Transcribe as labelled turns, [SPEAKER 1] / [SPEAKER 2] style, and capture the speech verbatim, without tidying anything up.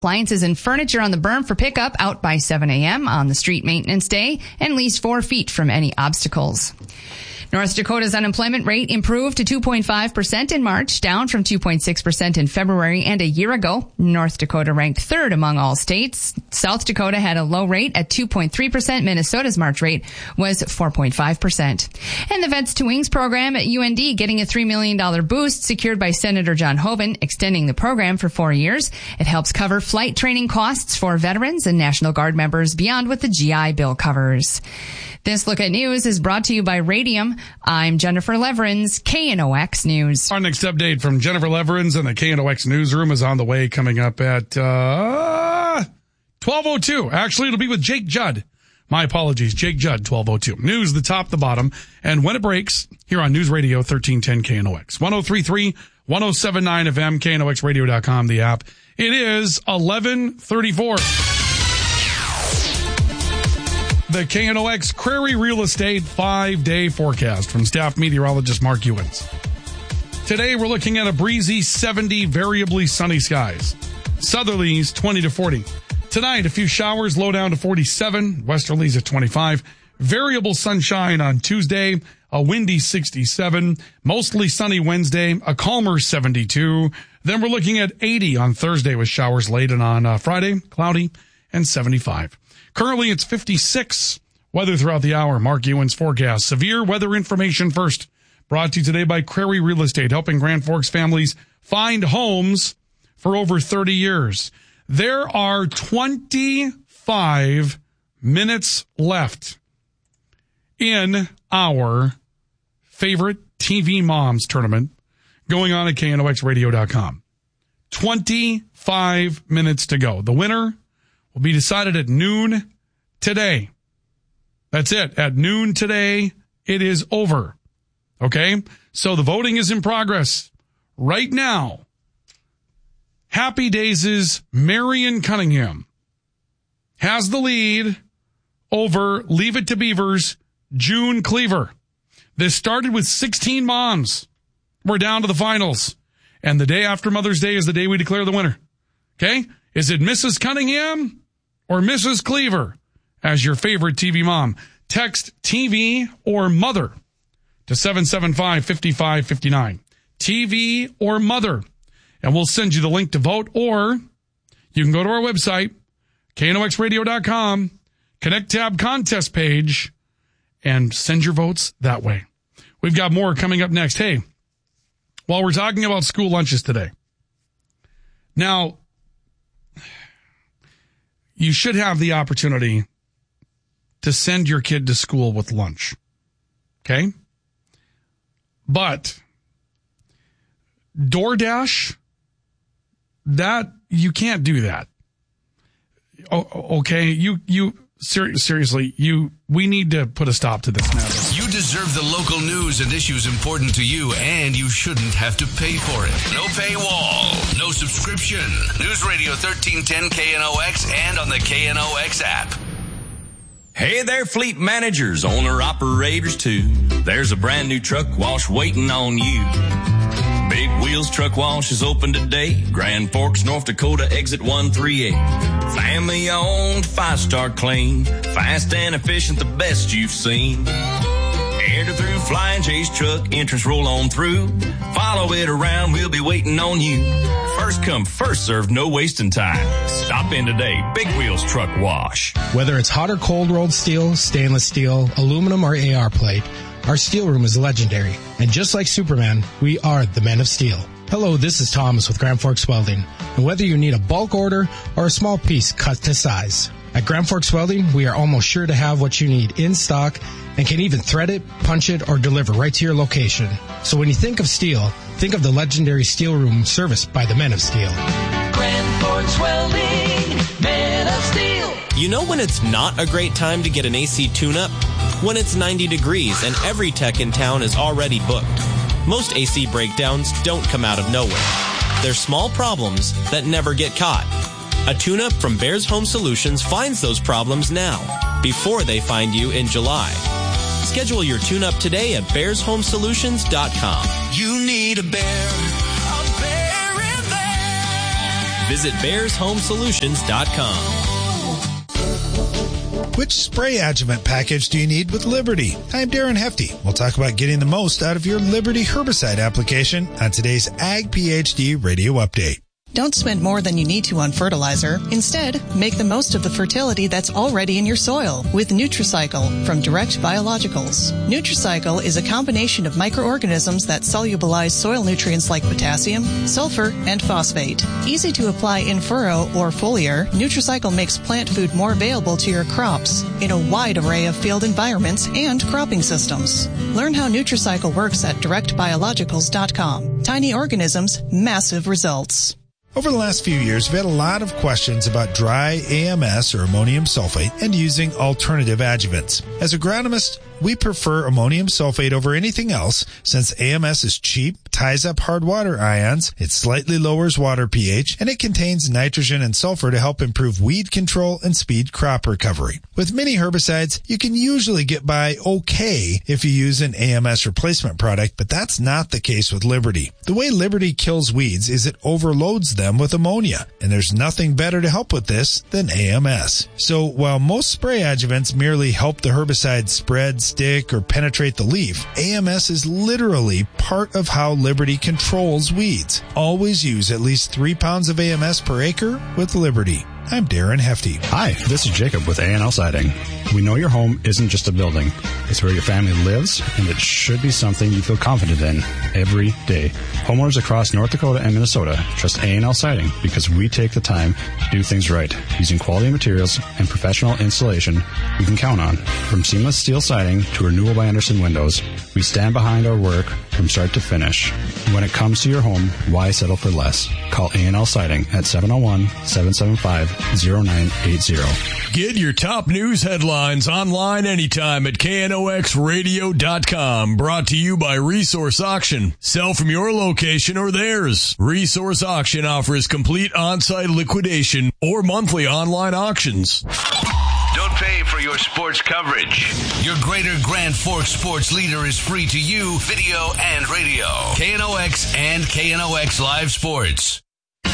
[SPEAKER 1] Appliances and furniture on the berm for pickup out by seven a.m. on the street maintenance day and at least four feet from any obstacles. North Dakota's unemployment rate improved to two point five percent in March, down from two point six percent in February and a year ago. North Dakota ranked third among all states. South Dakota had a low rate at two point three percent. Minnesota's March rate was four point five percent. And the Vets to Wings program at U N D getting a three million dollars boost secured by Senator John Hoeven, extending the program for four years. It helps cover flight training costs for veterans and National Guard members beyond what the G I Bill covers. This Look at News is brought to you by Radium. I'm Jennifer Leverins, K N O X News.
[SPEAKER 2] Our next update from Jennifer Leverins in the K N O X newsroom is on the way, coming up at uh, twelve oh two. Actually, it'll be with Jake Judd. My apologies, Jake Judd, twelve oh two. News, the top, the bottom, and when it breaks, here on News Radio thirteen ten K N O X. one oh three point three, one oh seven point nine F M, K N O X radio dot com, the app. It is eleven thirty-four. The K N O X Crary Real Estate five-day forecast from staff meteorologist Mark Ewens. Today, we're looking at a breezy seventy, variably sunny skies. Southerlies, twenty to forty. Tonight, a few showers, low down to forty-seven. Westerlies at twenty-five. Variable sunshine on Tuesday, a windy sixty-seven. Mostly sunny Wednesday, a calmer seventy-two. Then we're looking at eighty on Thursday with showers late, and on uh, Friday, cloudy and seventy-five. Currently, it's fifty-six. Weather throughout the hour. Mark Ewens forecast. Severe weather information first. Brought to you today by Crary Real Estate, helping Grand Forks families find homes for over thirty years. There are twenty-five minutes left in our favorite T V Moms tournament going on at K N O X radio dot com. twenty-five minutes to go. The winner will be decided at noon today. That's it. At noon today, it is over. Okay? So the voting is in progress right now. Happy Days' Marion Cunningham has the lead over Leave It to Beaver's June Cleaver. This started with sixteen moms. We're down to the finals. And the day after Mother's Day is the day we declare the winner. Okay? Is it Missus Cunningham or Missus Cleaver as your favorite T V mom? Text T V or mother to seven seven five, five five five nine. T V or mother. And we'll send you the link to vote, or you can go to our website, K N O X radio dot com, Connect tab contest page, and send your votes that way. We've got more coming up next. Hey, while we're talking about school lunches today, now, you should have the opportunity to send your kid to school with lunch. Okay? But DoorDash, that, you can't do that. O- okay, you, you, ser- seriously, you, we need to put a stop to this now.
[SPEAKER 3] You deserve the local news and issues important to you, and you shouldn't have to pay for it. No paywall, no subscription. News Radio thirteen ten K N O X and on the K N O X app.
[SPEAKER 4] Hey there, fleet managers, owner-operators too. There's a brand new truck wash waiting on you. Big Wheels Truck Wash is open today. Grand Forks, North Dakota, exit one thirty-eight. Family-owned, five-star clean. Fast and efficient, the best you've seen. Enter through Flying J's truck, entrance roll on through. Follow it around, we'll be waiting on you. First come, first served, no wasting time. Stop in today, Big Wheels Truck Wash.
[SPEAKER 5] Whether it's hot or cold rolled steel, stainless steel, aluminum, or A R plate, our steel room is legendary. And just like Superman, we are the Men of Steel. Hello, this is Thomas with Grand Forks Welding. And whether you need a bulk order or a small piece cut to size, at Grand Forks Welding, we are almost sure to have what you need in stock and can even thread it, punch it, or deliver right to your location. So when you think of steel, think of the legendary steel room serviced by the Men of Steel.
[SPEAKER 6] Grand Forks Welding, Men of Steel.
[SPEAKER 7] You know when it's not a great time to get an A C tune-up? When it's ninety degrees and every tech in town is already booked. Most A C breakdowns don't come out of nowhere. They're small problems that never get caught. A tune-up from Bears Home Solutions finds those problems now, before they find you in July. Schedule your tune-up today at bears home solutions dot com.
[SPEAKER 6] You need a bear, a bear in there.
[SPEAKER 7] Visit bears home solutions dot com.
[SPEAKER 8] Which spray adjuvant package do you need with Liberty? I'm Darren Hefty. We'll talk about getting the most out of your Liberty herbicide application on today's Ag PhD Radio Update.
[SPEAKER 9] Don't spend more than you need to on fertilizer. Instead, make the most of the fertility that's already in your soil with Nutricycle from Direct Biologicals. Nutricycle is a combination of microorganisms that solubilize soil nutrients like potassium, sulfur, and phosphate. Easy to apply in furrow or foliar, Nutricycle makes plant food more available to your crops in a wide array of field environments and cropping systems. Learn how Nutricycle works at direct biologicals dot com. Tiny organisms, massive results.
[SPEAKER 8] Over the last few years, we've had a lot of questions about dry A M S or ammonium sulfate and using alternative adjuvants. As agronomists, we prefer ammonium sulfate over anything else since A M S is cheap, ties up hard water ions, it slightly lowers water pH, and it contains nitrogen and sulfur to help improve weed control and speed crop recovery. With many herbicides, you can usually get by okay if you use an A M S replacement product, but that's not the case with Liberty. The way Liberty kills weeds is it overloads them with ammonia, and there's nothing better to help with this than A M S. So while most spray adjuvants merely help the herbicide spread, stick, or penetrate the leaf, A M S is literally part of how Liberty controls weeds. Always use at least three pounds of A M S per acre with Liberty. I'm Darren Hefty.
[SPEAKER 10] Hi, this is Jacob with A and L Siding. We know your home isn't just a building. It's where your family lives, and it should be something you feel confident in every day. Homeowners across North Dakota and Minnesota trust A and L Siding because we take the time to do things right, using quality materials and professional installation you can count on. From seamless steel siding to renewal by Andersen windows, we stand behind our work from start to finish. When it comes to your home, why settle for less? Call A and L Siding at seven oh one, seven seven five, oh nine eight oh.
[SPEAKER 11] Get your top news headlines online anytime at K N O X radio dot com. Brought to you by Resource Auction. Sell from your location or theirs. Resource Auction offers complete on-site liquidation or monthly online auctions.
[SPEAKER 3] Don't pay for your sports coverage. Your Greater Grand Forks sports leader is free to you, video and radio. K N O X and K N O X Live Sports.